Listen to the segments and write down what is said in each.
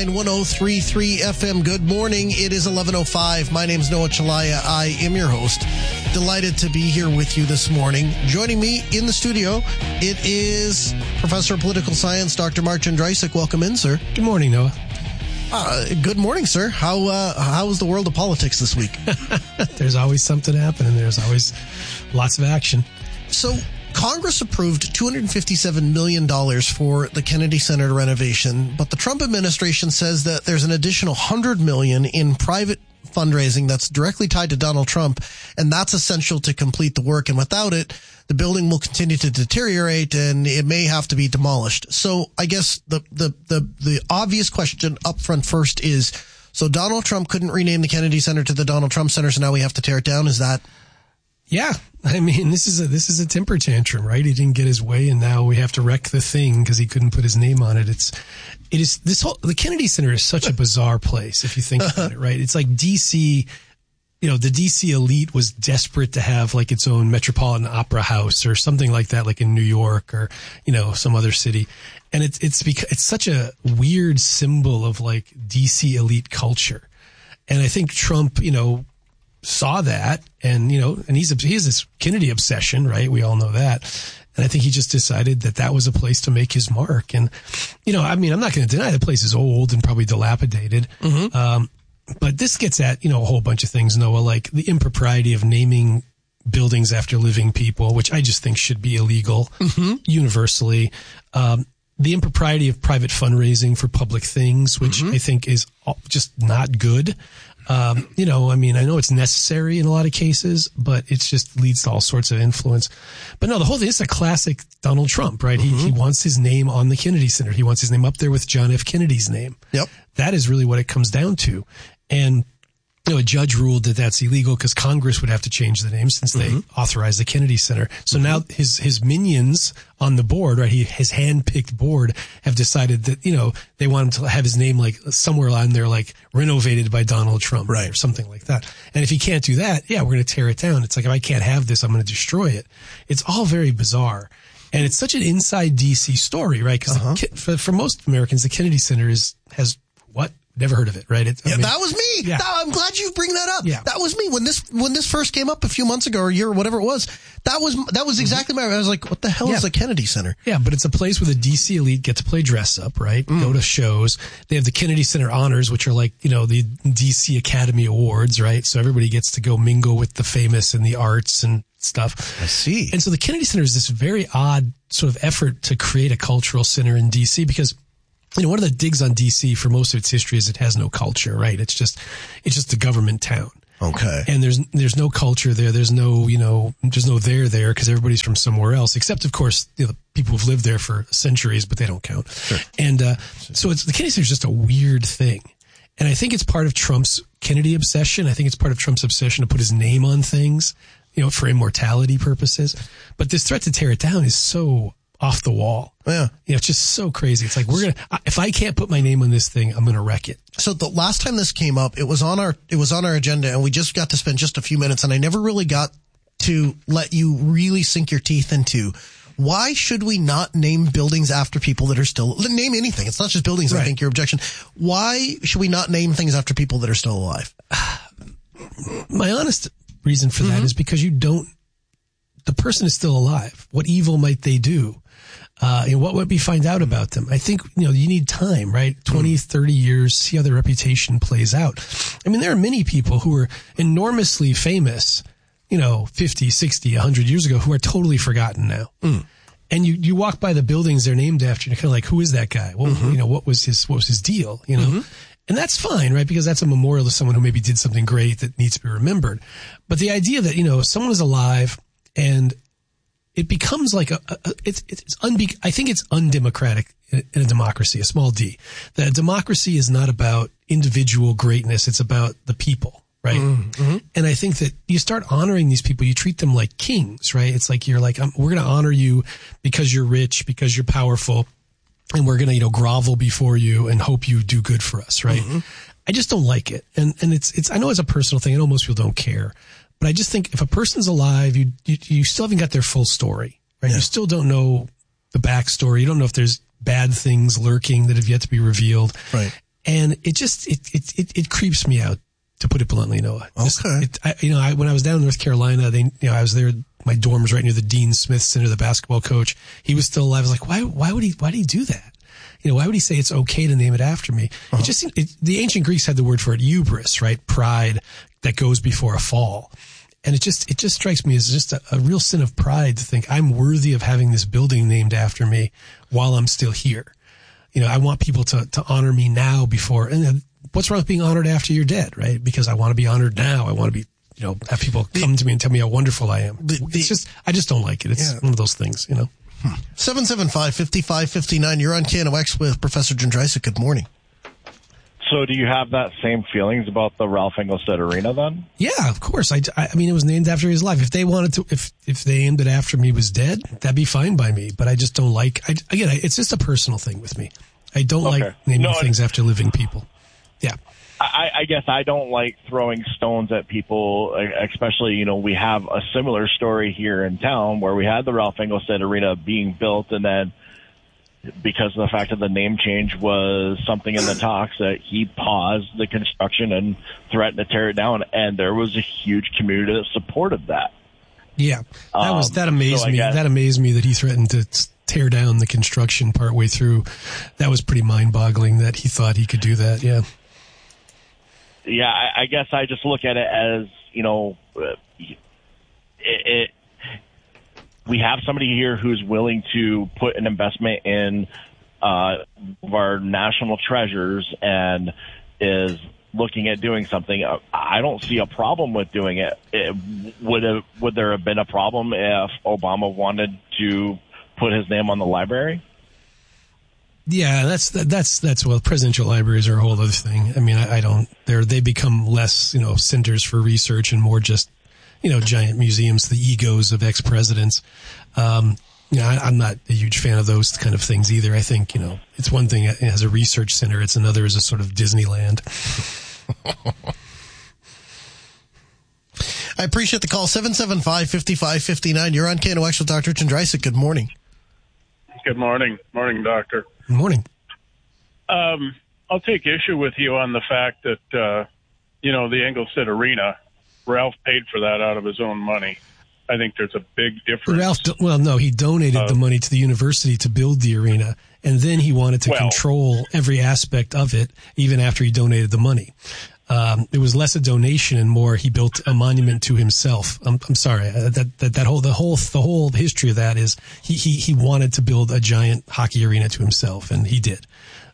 1033 FM. Good morning. It is 11:05. My name is Noah Chalaya. I am your host. Delighted to be here with you this morning. Joining me in the studio, it is Professor of Political Science, Dr. Mark Jędrysik. Welcome in, sir. Good morning, Noah. Good morning, sir. How was the world of politics this week? There's always something happening. There's always lots of action. So, Congress approved $257 million for the Kennedy Center renovation, but the Trump administration says that there's an additional $100 million in private fundraising that's directly tied to Donald Trump, and that's essential to complete the work. And without it, the building will continue to deteriorate and it may have to be demolished. So I guess the obvious question up front first is, so Donald Trump couldn't rename the Kennedy Center to the Donald Trump Center, so now we have to tear it down? Is that... Yeah. I mean, this is a temper tantrum, right? He didn't get his way and now we have to wreck the thing because he couldn't put his name on it. The Kennedy Center is such a bizarre place if you think about it, right? It's like DC, the DC elite was desperate to have like its own Metropolitan Opera House or something like that, like in New York or, some other city. And it's such a weird symbol of like DC elite culture. And I think Trump, saw that and he has this Kennedy obsession, right? We all know that. And I think he just decided that was a place to make his mark. And, I'm not going to deny the place is old and probably dilapidated. Mm-hmm. But this gets at, a whole bunch of things, Noah, like the impropriety of naming buildings after living people, which I just think should be illegal universally. The impropriety of private fundraising for public things, which I think is just not good. I know it's necessary in a lot of cases, but it just leads to all sorts of influence. But no, the whole thing is a classic Donald Trump, right? He wants his name on the Kennedy Center. He wants his name up there with John F. Kennedy's name. Yep. That is really what it comes down to. And, a judge ruled that that's illegal because Congress would have to change the name since they authorized the Kennedy Center. So now his minions on the board, right, his hand-picked board have decided that, they want him to have his name like somewhere on there, like renovated by Donald Trump, right, or something like that. And if he can't do that, we're going to tear it down. It's like, if I can't have this, I'm going to destroy it. It's all very bizarre. And it's such an inside DC story, right? Because for most Americans, the Kennedy Center has what? Never heard of it, right? That was me. Yeah. I'm glad you bring that up. Yeah. That was me when this first came up a few months ago or a year or whatever it was. That was exactly I was like, what the hell is the Kennedy Center? Yeah, but it's a place where the DC elite get to play dress up, right? Go to shows. They have the Kennedy Center Honors, which are like, the DC Academy Awards, right? So everybody gets to go mingle with the famous and the arts and stuff. I see. And so the Kennedy Center is this very odd sort of effort to create a cultural center in DC because one of the digs on DC for most of its history is it has no culture, right? It's just a government town. Okay. And there's no culture there. There's no there because everybody's from somewhere else, except of course, the people who've lived there for centuries, but they don't count. Sure. And, so the Kennedy Center is just a weird thing. And I think it's part of Trump's Kennedy obsession. I think it's part of Trump's obsession to put his name on things, for immortality purposes. But this threat to tear it down is so off the wall. Yeah. It's just so crazy. It's like, if I can't put my name on this thing, I'm going to wreck it. So the last time this came up, it was on our agenda and we just got to spend just a few minutes and I never really got to let you really sink your teeth into why should we not name buildings after people that are still, name anything. It's not just buildings. Right. I think your objection. Why should we not name things after people that are still alive? My honest reason for that is because the person is still alive. What evil might they do? What would we find out about them? I think, you need time, right? 20, 30 years, see how their reputation plays out. I mean, there are many people who are enormously famous, 50, 60, 100 years ago who are totally forgotten now. And you walk by the buildings they're named after and you're kind of like, who is that guy? Well, what was his deal, And that's fine, right? Because that's a memorial to someone who maybe did something great that needs to be remembered. But the idea that, someone is alive and it becomes like I think it's undemocratic in a democracy, a small d. That a democracy is not about individual greatness. It's about the people, right? Mm-hmm. And I think that you start honoring these people, you treat them like kings, right? It's like, you're like, we're going to honor you because you're rich, because you're powerful, and we're going to, grovel before you and hope you do good for us, right? Mm-hmm. I just don't like it. And it's, I know it's a personal thing. I know most people don't care, but I just think if a person's alive, you still haven't got their full story, right? Yeah. You still don't know the backstory. You don't know if there's bad things lurking that have yet to be revealed. Right. And it just, it creeps me out, to put it bluntly, Noah. Okay. When I was down in North Carolina, I was there, my dorm was right near the Dean Smith Center, the basketball coach. He was still alive. I was like, why would he do that? Why would he say it's okay to name it after me? It just seemed, the ancient Greeks had the word for it, hubris, right? Pride that goes before a fall. And it just strikes me as just a real sin of pride to think I'm worthy of having this building named after me while I'm still here. I want people to honor me now before, and what's wrong with being honored after you're dead, right? Because I want to be honored now. I want to be, have people come to me and tell me how wonderful I am. I just don't like it. It's one of those things, 775-5559. You're on KNOX with Professor Jędrysek. Good morning. So do you have that same feelings about the Ralph Engelstad Arena then? Yeah, of course. I mean, it was named after his life. If they wanted to, if they aimed it after me was dead, that'd be fine by me. But I just don't like, it's just a personal thing with me. I don't like naming things after living people. Yeah. I guess I don't like throwing stones at people, especially, we have a similar story here in town where we had the Ralph Engelstad Arena being built, and then because of the fact that the name change was something in the talks, that he paused the construction and threatened to tear it down, and there was a huge community that supported that. Yeah, that amazed me. That amazed me that he threatened to tear down the construction partway through. That was pretty mind-boggling that he thought he could do that. Yeah. Yeah, I guess I just look at it as, we have somebody here who's willing to put an investment in our national treasures and is looking at doing something. I don't see a problem with doing it. Would there have been a problem if Obama wanted to put his name on the library? Yeah, that's well, presidential libraries are a whole other thing. I mean, they become less, centers for research and more just, giant museums, the egos of ex-presidents. I'm not a huge fan of those kind of things either. I think, it's one thing as a research center, it's another as a sort of Disneyland. I appreciate the call. 775-5559. You're on KNOX with Dr. Jędrysek. Good morning. Good morning. Morning, Doctor. Good morning. I'll take issue with you on the fact that, the Engelstad Arena, Ralph paid for that out of his own money. I think there's a big difference. He donated the money to the university to build the arena, and then he wanted to control every aspect of it, even after he donated the money. It was less a donation and more he built a monument to himself. I'm sorry, the whole history of that is he wanted to build a giant hockey arena to himself, and he did.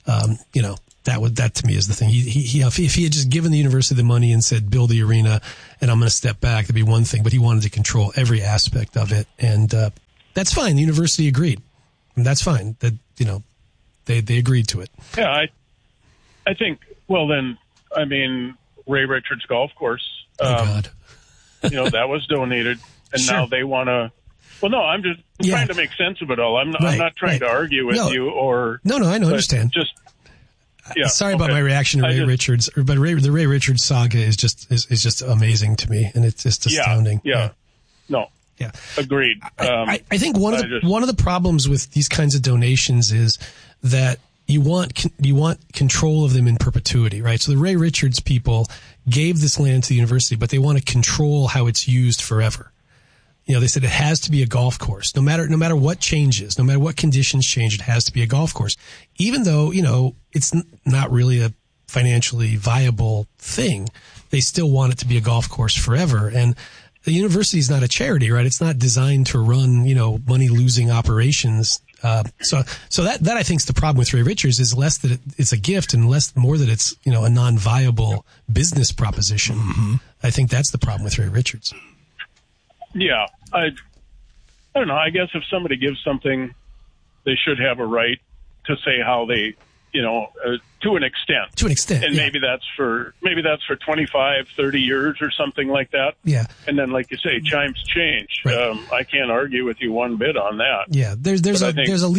That to me is the thing. If he had just given the university the money and said build the arena and I'm going to step back, that'd be one thing. But he wanted to control every aspect of it, and that's fine. The university agreed, and that's fine. That they agreed to it. Yeah, I think. Well, then. I mean, Ray Richards Golf Course, God. That was donated, and Sure. now they want to. Well, no, I'm just trying to make sense of it all. I'm not trying to argue with you or. No, I understand. Just. Yeah, sorry about my reaction to Ray Richards, but the Ray Richards saga is just amazing to me, and it's just astounding. Yeah. No. Yeah. Agreed. I think one of the problems with these kinds of donations is that you want control of them in perpetuity, right? So the Ray Richards people gave this land to the university, but they want to control how it's used forever. They said it has to be a golf course. No matter what changes, no matter what conditions change, it has to be a golf course. Even though, it's not really a financially viable thing, they still want it to be a golf course forever. And the university is not a charity, right? It's not designed to run, money-losing operations. So that I think is the problem with Ray Richards is less that it's a gift and more that it's, a non-viable business proposition. Mm-hmm. I think that's the problem with Ray Richards. Yeah. I don't know. I guess if somebody gives something, they should have a right to say how they, to an extent. To an extent. And maybe that's for 25, 30 years or something like that. Yeah. And then, like you say, chimes change. Right. I can't argue with you one bit on that. Yeah. There's a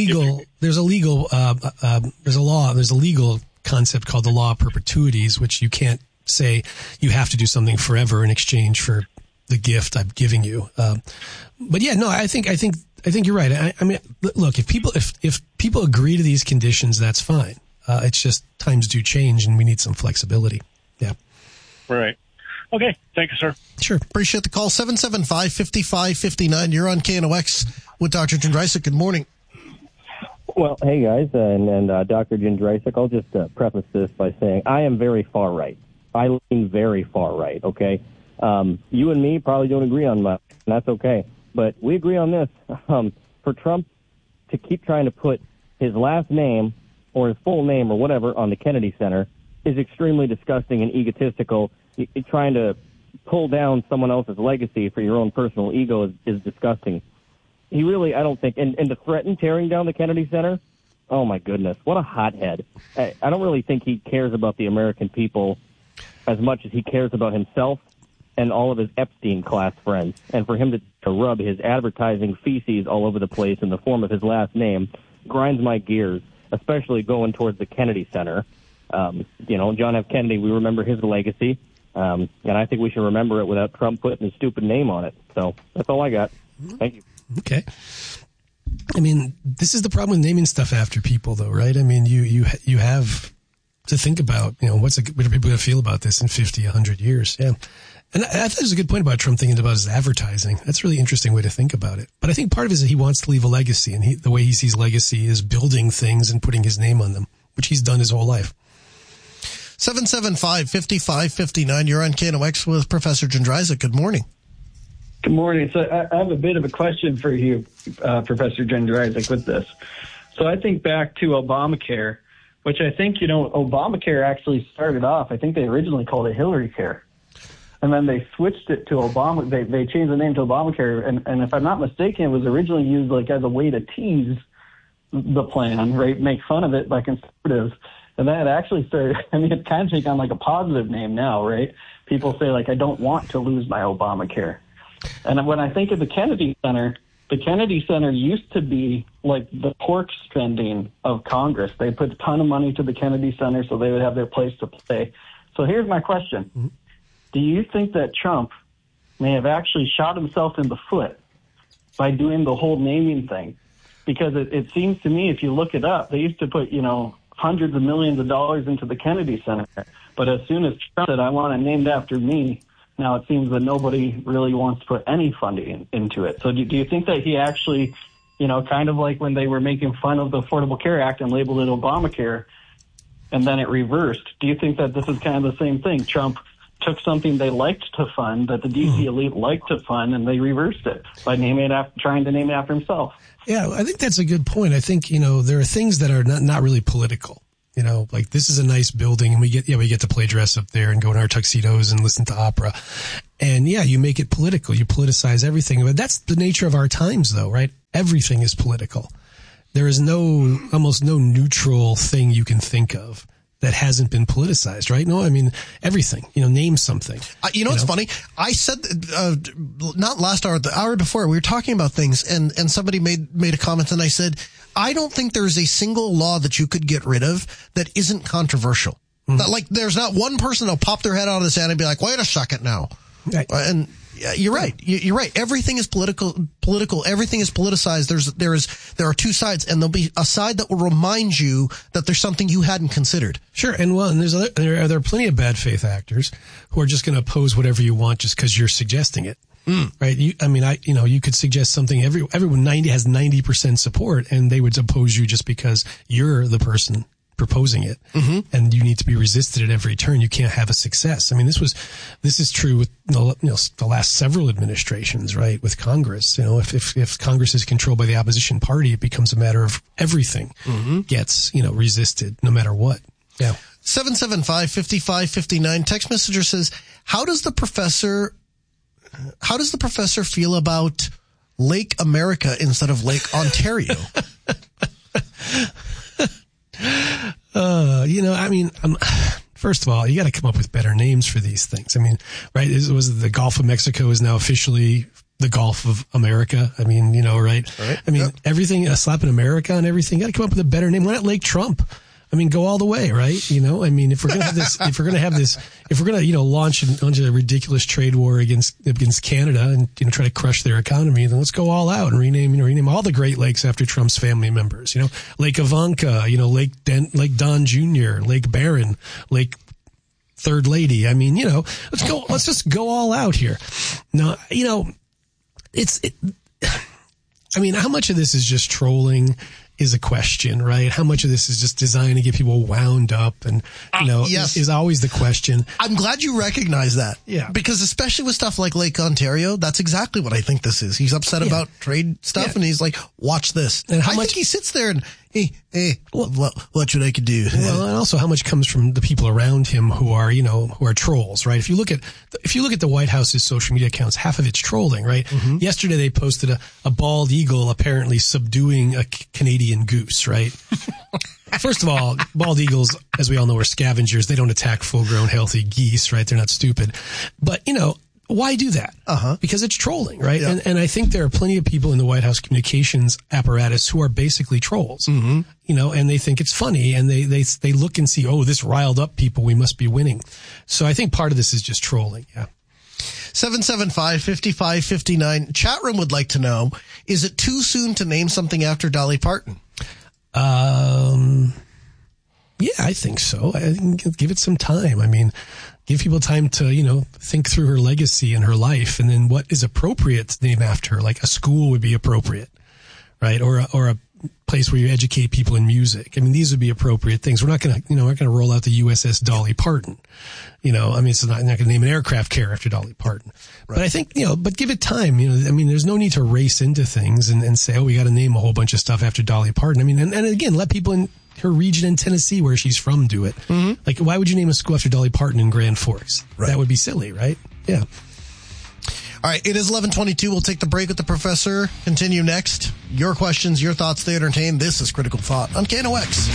legal concept called the law of perpetuities, which you can't say you have to do something forever in exchange for the gift I'm giving you. But yeah, no, I think you're right. I mean, look, if people agree to these conditions, that's fine. It's just times do change and we need some flexibility. Yeah. Right. Okay. Thank you, sir. Sure. Appreciate the call. 775-5559. You're on KNOX with Dr. Jędrysek. Good morning. Well, hey, guys, and Dr. Jędrysek, I'll just preface this by saying I am very far right. I lean very far right, okay? You and me probably don't agree on much, and that's okay. But we agree on this. For Trump to keep trying to put his last name or his full name or whatever on the Kennedy Center is extremely disgusting and egotistical. Trying to pull down someone else's legacy for your own personal ego is disgusting. He really, I don't think, and to threaten tearing down the Kennedy Center, oh my goodness, what a hothead. I don't really think he cares about the American people as much as he cares about himself and all of his Epstein-class friends. And for him to rub his advertising feces all over the place in the form of his last name grinds my gears, especially going towards the Kennedy Center. John F. Kennedy, we remember his legacy. And I think we should remember it without Trump putting his stupid name on it. So that's all I got. Thank you. Okay. I mean, this is the problem with naming stuff after people, though, right? I mean, you have to think about, what are people going to feel about this in 50, 100 years? Yeah. And I thought it was a good point about Trump thinking about his advertising. That's a really interesting way to think about it. But I think part of it is that he wants to leave a legacy, and the way he sees legacy is building things and putting his name on them, which he's done his whole life. 775-5559. You're on KNOX with Professor Jędrysek. Good morning. Good morning. So I have a bit of a question for you, Professor Jędrysek, with this. So I think back to Obamacare, which I think, Obamacare actually started off, I think they originally called it Hillary Care. And then they switched it to Obama. They changed the name to Obamacare. And if I'm not mistaken, it was originally used like as a way to tease the plan, right? Make fun of it by conservatives. And that actually started, it's kind of taken on like a positive name now, right? People say like, I don't want to lose my Obamacare. And when I think of the Kennedy Center used to be like the pork spending of Congress. They put a ton of money to the Kennedy Center so they would have their place to play. So here's my question. Mm-hmm. Do you think that Trump may have actually shot himself in the foot by doing the whole naming thing? Because it seems to me, if you look it up, they used to put, hundreds of millions of dollars into the Kennedy Center. But as soon as Trump said, I want it named after me, now it seems that nobody really wants to put any funding into it. So do you think that he actually, kind of like when they were making fun of the Affordable Care Act and labeled it Obamacare, and then it reversed, do you think that this is kind of the same thing? Trump took something they liked to fund, that the D.C. elite liked to fund, and they reversed it by trying to name it after himself. Yeah, I think that's a good point. I think, there are things that are not really political. Like this is a nice building and we get to play dress up there and go in our tuxedos and listen to opera. And yeah, you make it political. You politicize everything. But that's the nature of our times though, right? Everything is political. There is almost no neutral thing you can think of that hasn't been politicized, right? No, everything, name something. It's funny. I said, not last hour, the hour before, we were talking about things and somebody made a comment and I said, I don't think there's a single law that you could get rid of that isn't controversial. Mm-hmm. Like there's not one person that'll pop their head out of the sand and be like, wait a second now. Right. And you're right. You're right. Everything is political. Everything is politicized. There are two sides, and there'll be a side that will remind you that there's something you hadn't considered. Sure. And there are plenty of bad faith actors who are just going to oppose whatever you want just because you're suggesting it. Right. You could suggest something. Everyone has 90% support and they would oppose you just because you're the person proposing it. Mm-hmm. And you need to be resisted at every turn. You can't have a success. This is true with, the last several administrations, right? With Congress, if Congress is controlled by the opposition party, it becomes a matter of everything gets, resisted no matter what. Yeah. 775-5559. Text messenger says, how does the professor feel about Lake America instead of Lake Ontario? First of all, you got to come up with better names for these things. Right? The Gulf of Mexico is now officially the Gulf of America. Right? Everything, slapping America on everything. You got to come up with a better name. Why not Lake Trump? I mean, go all the way, right? You know, I mean, if we're going to launch a ridiculous trade war against Canada and, try to crush their economy, then let's go all out and rename all the Great Lakes after Trump's family members, Lake Ivanka, Lake Don Jr., Lake Barron, Lake Third Lady. I mean, let's just go all out here. No, how much of this is just trolling is a question, right? How much of this is just designed to get people wound up and, yes. is always the question. I'm glad you recognize that. Yeah. Because especially with stuff like Lake Ontario, that's exactly what I think this is. He's upset about trade stuff and he's like, watch this. And I think he sits there and, hey, what should I could do? Well, and also how much comes from the people around him who are trolls, right? If you look at the White House's social media accounts, half of it's trolling, right? Mm-hmm. Yesterday they posted a bald eagle apparently subduing a Canadian goose, right? First of all, bald eagles, as we all know, are scavengers. They don't attack full-grown, healthy geese, right? They're not stupid. But, why do that? Because it's trolling, right? Yeah. And I think there are plenty of people in the White House communications apparatus who are basically trolls, and they think it's funny and they look and see, oh, this riled up people, we must be winning. So I think part of this is just trolling. Yeah. 775-5559. Chat room would like to know, is it too soon to name something after Dolly Parton? Yeah, I think so. I think give it some time. I mean, give people time to, think through her legacy and her life, and then what is appropriate to name after her. Like a school would be appropriate, right? Or a place where you educate people in music. I mean, these would be appropriate things. We're not going to, roll out the USS Dolly Parton. It's not going to name an aircraft carrier after Dolly Parton. Right. But I think, but give it time. There's no need to race into things and say, oh, we got to name a whole bunch of stuff after Dolly Parton. I mean, and again, let people in her region in Tennessee where she's from do it. Mm-hmm. Like, why would you name a school after Dolly Parton in Grand Forks? Right. That would be silly, right? Yeah. All right, it is 11:22. We'll take the break with the professor. Continue next. Your questions, your thoughts, they entertain. This is Critical Thought on KNOX.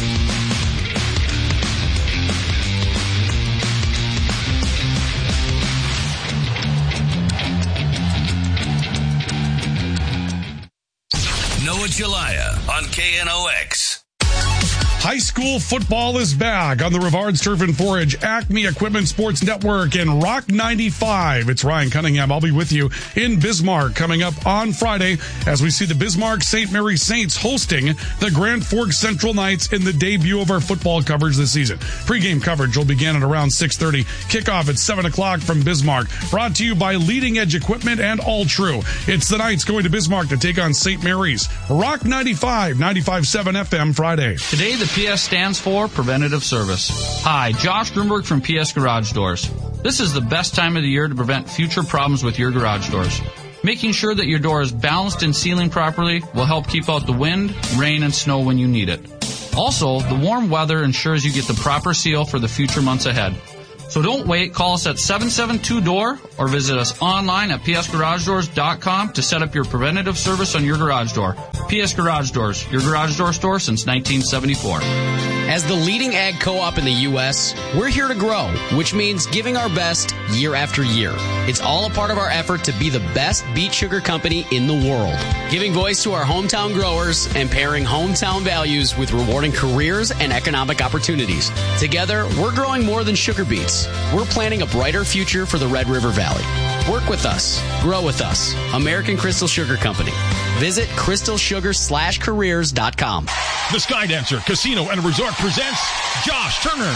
Noah Jalaya on KNOX. High school football is back on the Rivards Turf and Forage, Acme Equipment Sports Network, and Rock 95. It's Ryan Cunningham. I'll be with you in Bismarck coming up on Friday as we see the Bismarck St. Mary Saints hosting the Grand Forks Central Knights in the debut of our football coverage this season. Pre-game coverage will begin at around 6:30. Kickoff at 7 o'clock from Bismarck. Brought to you by Leading Edge Equipment and All True. It's the Knights going to Bismarck to take on St. Mary's. Rock 95, 95.7 FM Friday. Today, the PS stands for Preventative Service. Hi, Josh Grunberg from PS Garage Doors. This is the best time of the year to prevent future problems with your garage doors. Making sure that your door is balanced and sealing properly will help keep out the wind, rain, and snow when you need it. Also, the warm weather ensures you get the proper seal for the future months ahead. So don't wait. Call us at 772-DOOR or visit us online at psgaragedoors.com to set up your preventative service on your garage door. PS Garage Doors, your garage door store since 1974. As the leading ag co-op in the U.S., we're here to grow, which means giving our best year after year. It's all a part of our effort to be the best beet sugar company in the world. Giving voice to our hometown growers and pairing hometown values with rewarding careers and economic opportunities. Together, we're growing more than sugar beets. We're planning a brighter future for the Red River Valley. Work with us. Grow with us. American Crystal Sugar Company. Visit crystalsugar/careers.com. The Skydancer Casino and Resort presents Josh Turner.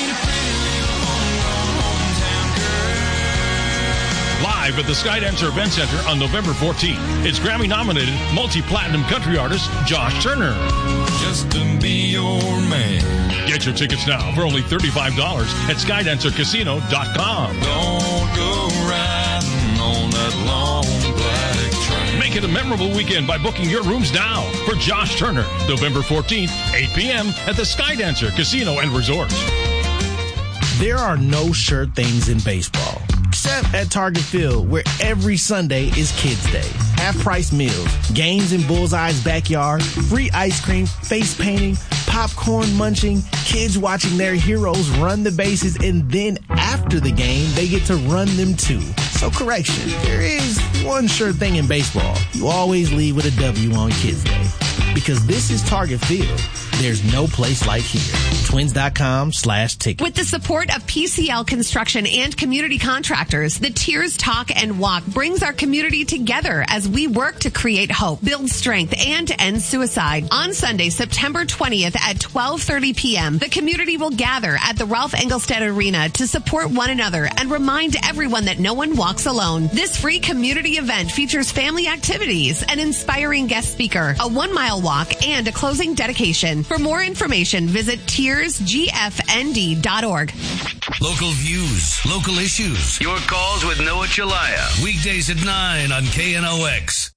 Live at the Skydancer Event Center on November 14th. It's Grammy-nominated multi-platinum country artist Josh Turner. Just to be your man. Get your tickets now for only $35 at SkydancerCasino.com. Don't go riding on that long black train. Make it a memorable weekend by booking your rooms now for Josh Turner, November 14th, 8 p.m. at the Skydancer Casino and Resort. There are no sure things in baseball, except at Target Field, where every Sunday is Kids Day. Half-price meals, games in Bullseye's backyard, free ice cream, face painting, popcorn munching, kids watching their heroes run the bases, and then after the game, they get to run them too. So correction, there is one sure thing in baseball. You always leave with a W on Kids Day. Because this is Target Field. There's no place like here. Twins.com/ticket. With the support of PCL Construction and community contractors, the Tears Talk and Walk brings our community together as we work to create hope, build strength, and end suicide. On Sunday, September 20th at 12:30 p.m., the community will gather at the Ralph Engelstad Arena to support one another and remind everyone that no one walks alone. This free community event features family activities, an inspiring guest speaker, a 1-mile walk, and a closing dedication. For more information, visit tearsgfnd.org. Local views, local issues. Your calls with Noah Chalaya. Weekdays at 9 on KNOX.